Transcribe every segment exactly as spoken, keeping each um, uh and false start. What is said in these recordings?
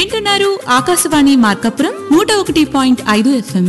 వింటున్నారు ఆకాశవాణి మార్కాపురం నూట ఒకటి పాయింట్ ఐదు ఎఫ్ఎం.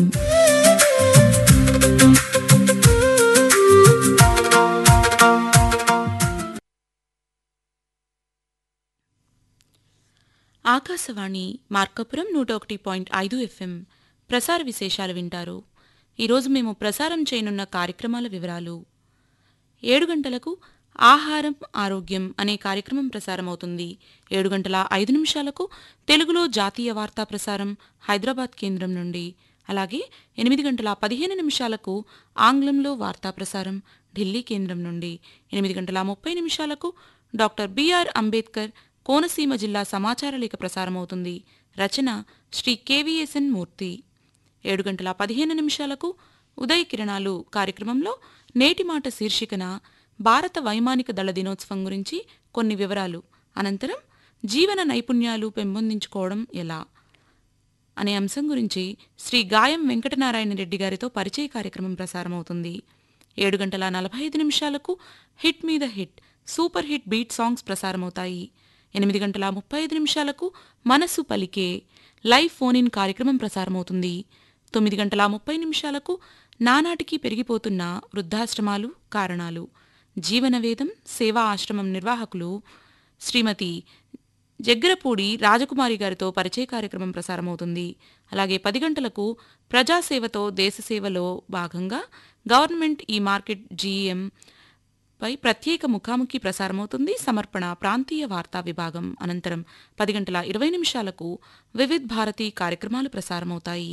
ఆకాశవాణి మార్కాపురం నూట ఒకటి పాయింట్ ఐదు ఎఫ్ఎం ప్రసార విశేషాలు వింటారు. ఈరోజు మేము ప్రసారం చేయనున్న కార్యక్రమాల వివరాలు. ఏడు గంటలకు ఆహారం ఆరోగ్యం అనే కార్యక్రమం ప్రసారమవుతుంది. ఏడు గంటల ఐదు నిమిషాలకు తెలుగులో జాతీయ వార్తా ప్రసారం హైదరాబాద్ కేంద్రం నుండి. అలాగే ఎనిమిది గంటల పదిహేను నిమిషాలకు ఆంగ్లంలో వార్తా ప్రసారం ఢిల్లీ కేంద్రం నుండి. ఎనిమిది గంటల ముప్పై నిమిషాలకు డాక్టర్ బిఆర్ అంబేద్కర్ కోనసీమ జిల్లా సమాచార లేఖ ప్రసారమవుతుంది. రచన శ్రీ కెవిఎస్ఎన్ మూర్తి. ఏడు గంటల పదిహేను నిమిషాలకు ఉదయ కిరణాలు కార్యక్రమంలో నేటి మాట శీర్షికన భారత వైమానిక దళ దినోత్సవం గురించి కొన్ని వివరాలు, అనంతరం జీవన నైపుణ్యాలు పెంపొందించుకోవడం ఎలా అనే అంశం గురించి శ్రీ గాయం వెంకటనారాయణ రెడ్డి గారితో పరిచయ కార్యక్రమం ప్రసారమవుతుంది. ఏడు గంటల నలభై ఐదు నిమిషాలకు హిట్ మీద hit super hit beat songs ప్రసారమవుతాయి. ఎనిమిది గంటల ముప్పై ఐదు నిమిషాలకు మనసు పలికే లైవ్ ఫోన్ ఇన్ కార్యక్రమం ప్రసారమవుతుంది. తొమ్మిది గంటల ముప్పై నిమిషాలకు నానాటికి పెరిగిపోతున్న వృద్ధాశ్రమాలు కారణాలు జీవనవేదం సేవా ఆశ్రమం నిర్వాహకులు శ్రీమతి జగ్గరపూడి రాజకుమారి గారితో పరిచయ కార్యక్రమం ప్రసారమవుతుంది. అలాగే పది గంటలకు ప్రజాసేవతో దేశసేవలో భాగంగా గవర్నమెంట్ ఈ మార్కెట్ జీఎం పై ప్రత్యేక ముఖాముఖి ప్రసారమవుతుంది. సమర్పణ ప్రాంతీయ వార్తా విభాగం. అనంతరం పది గంటల ఇరవై నిమిషాలకు వివిధ్ భారతి కార్యక్రమాలు ప్రసారమవుతాయి.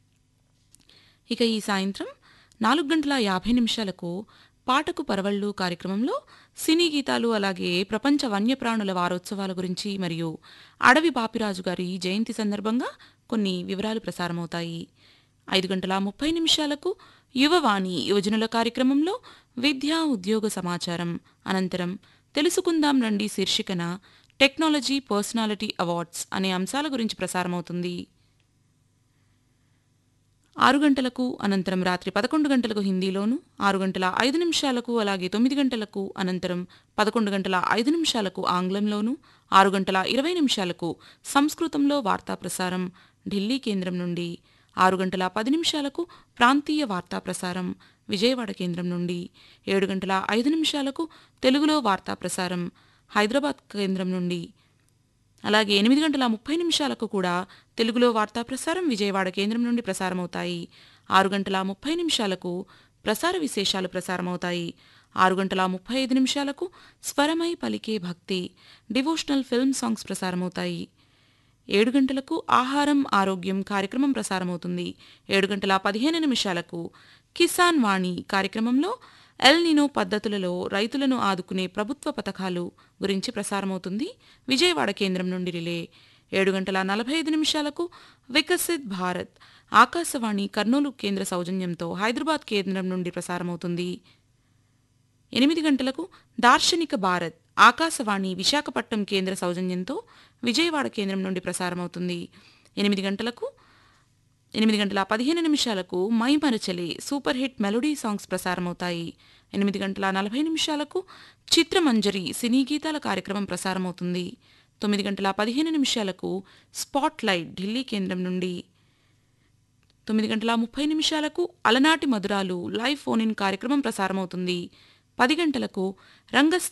ఇక ఈ సాయంత్రం నాలుగు గంటల యాభై నిమిషాలకు పాటకు పరవళ్ళు కార్యక్రమంలో సినీ గీతాలు, అలాగే ప్రపంచ వన్యప్రాణుల వారోత్సవాల గురించి మరియు అడవి బాపిరాజు గారి జయంతి సందర్భంగా కొన్ని వివరాలు ప్రసారమవుతాయి. ఐదు గంటల ముప్పై నిమిషాలకు యువవాణి యువజనుల కార్యక్రమంలో విద్యా ఉద్యోగ సమాచారం, అనంతరం తెలుసుకుందాం రండి శీర్షికన టెక్నాలజీ పర్సనాలిటీ అవార్డ్స్ అనే అంశాల గురించి ప్రసారమవుతుంది. ఆరు గంటలకు అనంతరం రాత్రి పదకొండు గంటలకు హిందీలోను, ఆరు గంటల ఐదు నిమిషాలకు అలాగే తొమ్మిది గంటలకు అనంతరం పదకొండు గంటల ఐదు నిమిషాలకు ఆంగ్లంలోను, ఆరు గంటల ఇరవై నిమిషాలకు సంస్కృతంలో వార్తా ప్రసారం ఢిల్లీ కేంద్రం నుండి, ఆరు గంటల పది నిమిషాలకు ప్రాంతీయ వార్తా ప్రసారం విజయవాడ కేంద్రం నుండి, ఏడు గంటల ఐదు నిమిషాలకు తెలుగులో వార్తా ప్రసారం హైదరాబాద్ కేంద్రం నుండి, అలాగే ఎనిమిది గంటల ముప్పై నిమిషాలకు కూడా తెలుగులో వార్తా ప్రసారం విజయవాడ కేంద్రం నుండి ప్రసారమవుతాయి. ఆరు గంటల ముప్పై నిమిషాలకు ప్రసార విశేషాలు ప్రసారమవుతాయి. ఆరు గంటల ముప్పై ఐదు నిమిషాలకు స్వరమై పలికే భక్తి డివోషనల్ ఫిల్మ్ సాంగ్స్ ప్రసారమవుతాయి. ఏడు గంటలకు ఆహారం ఆరోగ్యం కార్యక్రమం ప్రసారమవుతుంది. ఏడు గంటల పదిహేను నిమిషాలకు కిసాన్ వాణి కార్యక్రమంలో ఎల్ నినో పద్ధతులలో రైతులను ఆదుకునే ప్రభుత్వ పథకాలు గురించి ప్రసారమవుతుంది. విజయవాడ కేంద్రం నుండి రిలే. ఏడు గంటల నలభై ఐదు నిమిషాలకు వికసిత్ భారత్ ఆకాశవాణి కర్నూలు కేంద్ర సౌజన్యంతో హైదరాబాద్ కేంద్రం నుండి ప్రసారమవుతుంది. ఎనిమిది గంటలకు దార్శనిక భారత్ ఆకాశవాణి విశాఖపట్నం కేంద్ర సౌజన్యంతో విజయవాడ కేంద్రం నుండి ప్రసారమవుతుంది. ఎనిమిది గంటలకు ఎనిమిది గంటల పదిహేను నిమిషాలకు my మరచలే super hit melody songs ప్రసారమవుతాయి. ఎనిమిది గంటల నలభై నిమిషాలకు చిత్రమంజరి సినీ గీతాల కార్యక్రమం ప్రసారమవుతుంది. తొమ్మిది గంటల పదిహేను నిమిషాలకు స్పాట్ లైట్ ఢిల్లీ కేంద్రం నుండి, తొమ్మిది గంటల ముప్పై నిమిషాలకు అలనాటి మధురాలు లైవ్ ఫోన్ ఇన్ కార్యక్రమం ప్రసారమవుతుంది. పది గంటలకు రంగస్థ